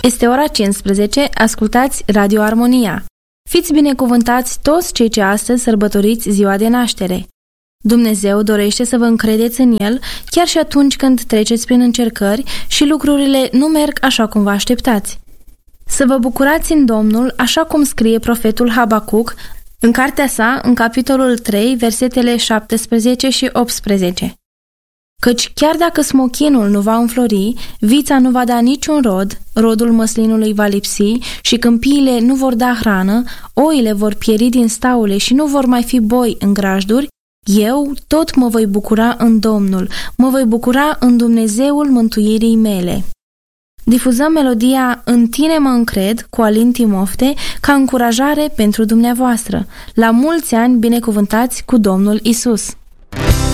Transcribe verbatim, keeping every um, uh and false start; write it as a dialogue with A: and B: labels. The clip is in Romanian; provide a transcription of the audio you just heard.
A: Este ora cincisprezece, ascultați Radio Armonia. Fiți binecuvântați toți cei ce astăzi sărbătoriți ziua de naștere. Dumnezeu dorește să vă încredeți în El chiar și atunci când treceți prin încercări și lucrurile nu merg așa cum vă așteptați. Să vă bucurați în Domnul, așa cum scrie profetul Habacuc în cartea sa, în capitolul trei, versetele șaptesprezece și optsprezece. Căci chiar dacă smochinul nu va înflori, vița nu va da niciun rod, rodul măslinului va lipsi și câmpiile nu vor da hrană, oile vor pieri din staule și nu vor mai fi boi în grajduri, eu tot mă voi bucura în Domnul, mă voi bucura în Dumnezeul mântuirii mele. Difuzăm melodia În tine mă încred cu Alin Timofte ca încurajare pentru dumneavoastră. La mulți ani binecuvântați cu Domnul Isus!